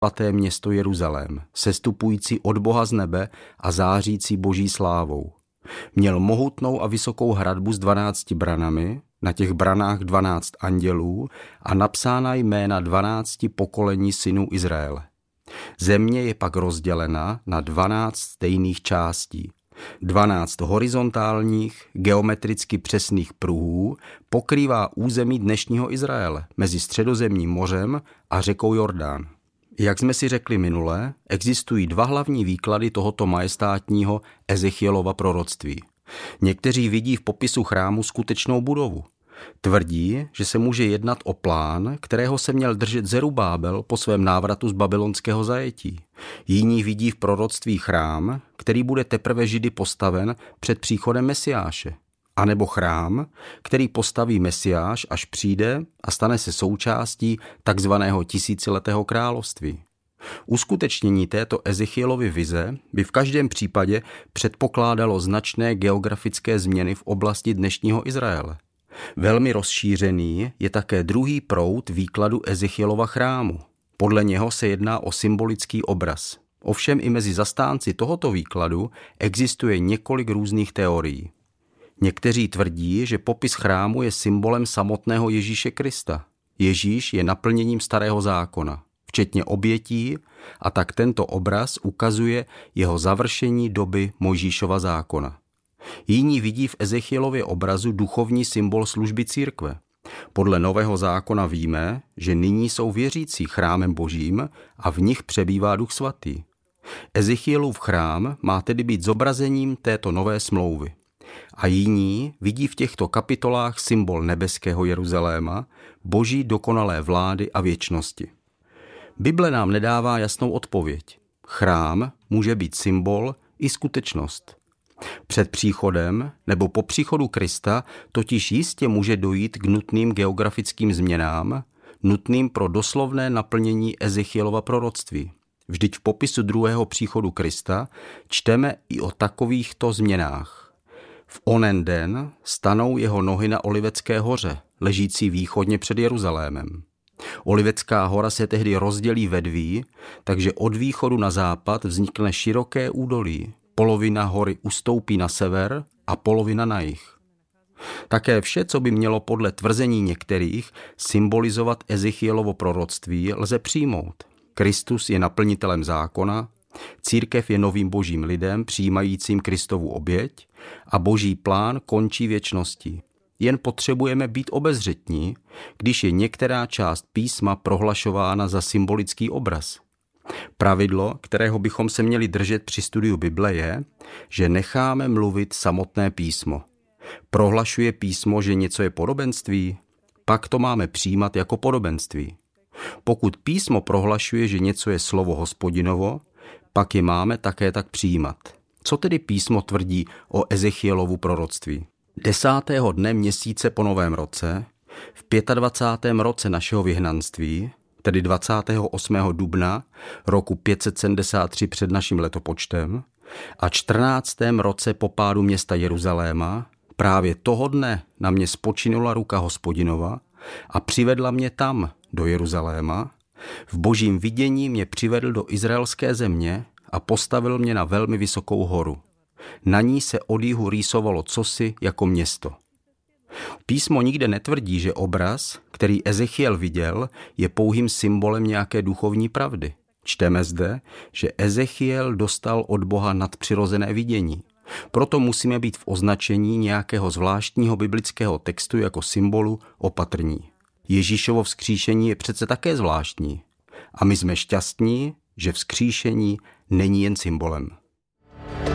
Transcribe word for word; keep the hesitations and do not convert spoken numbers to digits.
svaté město Jeruzalém, sestupující od Boha z nebe a zářící boží slávou. Měl mohutnou a vysokou hradbu s dvanácti branami, na těch branách dvanáct andělů a napsána jména dvanácti pokolení synů Izraele. Země je pak rozdělena na dvanáct stejných částí. Dvanáct horizontálních, geometricky přesných pruhů pokrývá území dnešního Izraele mezi Středozemním mořem a řekou Jordán. Jak jsme si řekli minule, existují dva hlavní výklady tohoto majestátního Ezechielova proroctví. Někteří vidí v popisu chrámu skutečnou budovu. Tvrdí, že se může jednat o plán, kterého se měl držet Zerubábel po svém návratu z babylonského zajetí. Jiní vidí v proroctví chrám, který bude teprve Židy postaven před příchodem Mesiáše. A nebo chrám, který postaví Mesiáš, až přijde a stane se součástí takzvaného tisíciletého království. Uskutečnění této Ezechielovy vize by v každém případě předpokládalo značné geografické změny v oblasti dnešního Izraele. Velmi rozšířený je také druhý proud výkladu Ezechielova chrámu. Podle něho se jedná o symbolický obraz. Ovšem i mezi zastánci tohoto výkladu existuje několik různých teorií. Někteří tvrdí, že popis chrámu je symbolem samotného Ježíše Krista. Ježíš je naplněním starého zákona, včetně obětí, a tak tento obraz ukazuje jeho završení doby Mojžíšova zákona. Jiní vidí v Ezechielově obrazu duchovní symbol služby církve. Podle Nového zákona víme, že nyní jsou věřící chrámem božím a v nich přebývá Duch svatý. Ezechielův chrám má tedy být zobrazením této nové smlouvy. A jiní vidí v těchto kapitolách symbol nebeského Jeruzaléma, boží dokonalé vlády a věčnosti. Bible nám nedává jasnou odpověď. Chrám může být symbol i skutečnost. Před příchodem nebo po příchodu Krista totiž jistě může dojít k nutným geografickým změnám, nutným pro doslovné naplnění Ezechielova proroctví. Vždyť v popisu druhého příchodu Krista čteme i o takovýchto změnách. V onen den stanou jeho nohy na Olivecké hoře, ležící východně před Jeruzalémem. Olivecká hora se tehdy rozdělí ve dví, takže od východu na západ vznikne široké údolí. Polovina hory ustoupí na sever a polovina na jih. Také vše, co by mělo podle tvrzení některých symbolizovat Ezechielovo proroctví, lze přijmout. Kristus je naplnitelem zákona, církev je novým božím lidem přijímajícím Kristovu oběť a boží plán končí věčností. Jen potřebujeme být obezřetní, když je některá část písma prohlašována za symbolický obraz. Pravidlo, kterého bychom se měli držet při studiu Bible, je, že necháme mluvit samotné písmo. Prohlašuje písmo, že něco je podobenství? Pak to máme přijímat jako podobenství. Pokud písmo prohlašuje, že něco je slovo Hospodinovo, pak je máme také tak přijímat. Co tedy písmo tvrdí o Ezechielovu proroctví? Desátého dne měsíce po novém roce, v dvacátém pátém roce našeho vyhnanství, tedy dvacátého osmého dubna roku pět set sedmdesát tři před naším letopočtem a čtrnáctém roce po pádu města Jeruzaléma, právě toho dne na mě spočinula ruka Hospodinova a přivedla mě tam, do Jeruzaléma. V božím vidění mě přivedl do izraelské země a postavil mě na velmi vysokou horu. Na ní se od jihu rýsovalo cosi jako město. Písmo nikde netvrdí, že obraz, který Ezechiel viděl, je pouhým symbolem nějaké duchovní pravdy. Čteme zde, že Ezechiel dostal od Boha nadpřirozené vidění. Proto musíme být v označení nějakého zvláštního biblického textu jako symbolu opatrní. Ježíšovo vzkříšení je přece také zvláštní. A my jsme šťastní, že vzkříšení není jen symbolem.